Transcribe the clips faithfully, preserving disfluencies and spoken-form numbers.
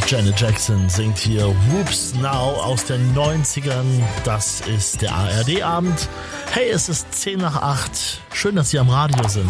Janet Jackson singt hier Whoops Now aus den neunzigern. Das ist der A R D-Abend. Hey, es ist zehn nach acht. Schön, dass Sie am Radio sind.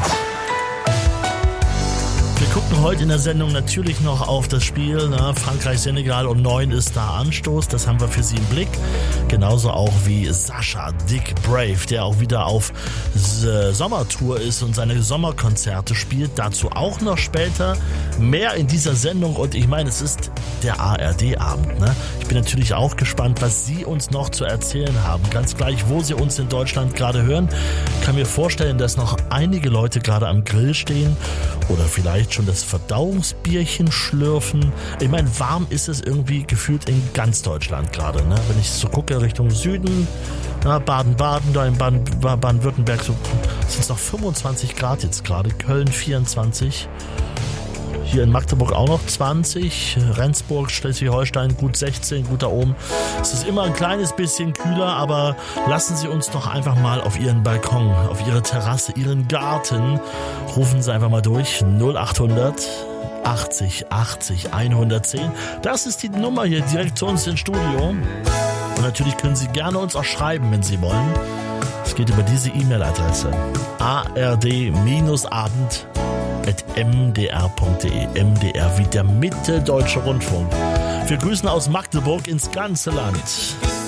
Wir gucken heute in der Sendung natürlich noch auf das Spiel, ne? Frankreich-Senegal um neun ist da Anstoß, das haben wir für Sie im Blick. Genauso auch wie Sascha Dick Brave, der auch wieder auf Sommertour ist und seine Sommerkonzerte spielt. Dazu auch noch später mehr in dieser Sendung und ich meine, es ist der A R D-Abend. Ne? Ich bin natürlich auch gespannt, was Sie uns noch zu erzählen haben. Ganz gleich, wo Sie uns in Deutschland gerade hören. Ich kann mir vorstellen, dass noch einige Leute gerade am Grill stehen oder vielleicht schon das Verdauungsbierchen schlürfen. Ich meine, warm ist es irgendwie gefühlt in ganz Deutschland gerade. Ne? Wenn ich so gucke Richtung Süden, na, Baden-Baden, da in Baden- Baden-Württemberg so, sind es noch fünfundzwanzig Grad jetzt gerade, Köln vierundzwanzig. Hier in Magdeburg auch noch zwanzig, Rendsburg, Schleswig-Holstein gut sechzehn, gut da oben. Es ist immer ein kleines bisschen kühler, aber lassen Sie uns doch einfach mal auf Ihren Balkon, auf Ihre Terrasse, Ihren Garten, rufen Sie einfach mal durch, null achthundert achtzig achtzig hundertzehn. Das ist die Nummer hier direkt zu uns ins Studio. Und natürlich können Sie gerne uns auch schreiben, wenn Sie wollen. Es geht über diese E-Mail-Adresse a r d abend at m d r punkt d e. M D R wie der Mitteldeutsche Rundfunk. Wir grüßen aus Magdeburg ins ganze Land.